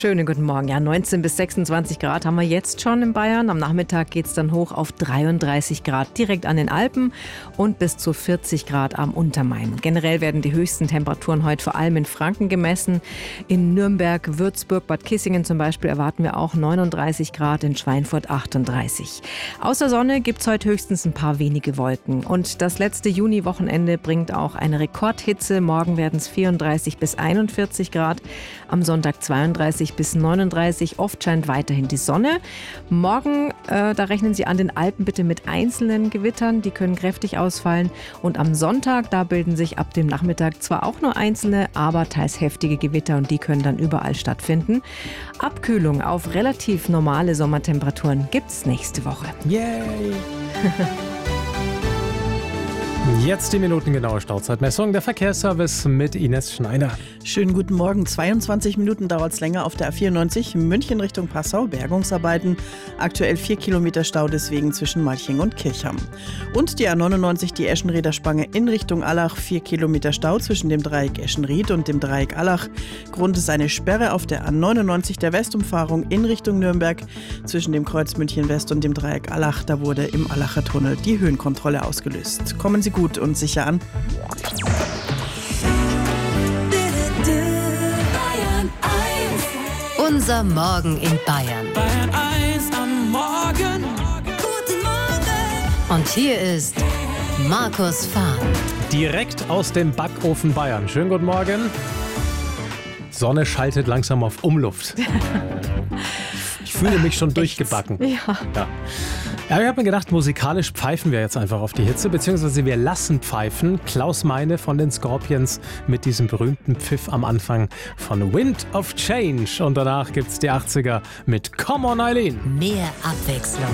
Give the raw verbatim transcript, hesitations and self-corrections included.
Schönen guten Morgen. Ja, neunzehn bis sechsundzwanzig Grad haben wir jetzt schon in Bayern. Am Nachmittag geht es dann hoch auf dreiunddreißig Grad direkt an den Alpen und bis zu vierzig Grad am Untermain. Generell werden die höchsten Temperaturen heute vor allem in Franken gemessen. In Nürnberg, Würzburg, Bad Kissingen zum Beispiel erwarten wir auch neununddreißig Grad, in Schweinfurt achtunddreißig. Außer Sonne gibt es heute höchstens ein paar wenige Wolken. Und das letzte Juni-Wochenende bringt auch eine Rekordhitze. Morgen werden es vierunddreißig bis einundvierzig Grad, am Sonntag zweiunddreißig bis neununddreißig. Oft scheint weiterhin die Sonne. Morgen, äh, da rechnen Sie an den Alpen bitte mit einzelnen Gewittern. Die können kräftig ausfallen. Und am Sonntag, da bilden sich ab dem Nachmittag zwar auch nur einzelne, aber teils heftige Gewitter und die können dann überall stattfinden. Abkühlung auf relativ normale Sommertemperaturen gibt's nächste Woche. Yay! Jetzt die minutengenaue Stauzeitmessung, der Verkehrsservice mit Ines Schneider. Schönen guten Morgen. zweiundzwanzig Minuten dauert es länger auf der A vierundneunzig München Richtung Passau. Bergungsarbeiten. Aktuell vier Kilometer Stau deswegen zwischen Malching und Kirchham. Und die A neunundneunzig, die Eschenrieder-Spange in Richtung Allach. vier Kilometer Stau zwischen dem Dreieck Eschenried und dem Dreieck Allach. Grund ist eine Sperre auf der A neunundneunzig der Westumfahrung in Richtung Nürnberg. Zwischen dem Kreuz München West und dem Dreieck Allach. Da wurde im Allacher Tunnel die Höhenkontrolle ausgelöst. Kommen Sie gut und sicher an. Unser Morgen in Bayern. Bayern eins am Morgen. Guten Morgen. Und hier ist Markus Fahr. Direkt aus dem Backofen Bayern. Schönen guten Morgen. Sonne schaltet langsam auf Umluft. Ich fühle mich schon durchgebacken. Ja. Ja. Ja, ich habe mir gedacht, musikalisch pfeifen wir jetzt einfach auf die Hitze, beziehungsweise wir lassen pfeifen. Klaus Meine von den Scorpions mit diesem berühmten Pfiff am Anfang von Wind of Change. Und danach gibt's die achtziger mit Come on Eileen. Mehr Abwechslung.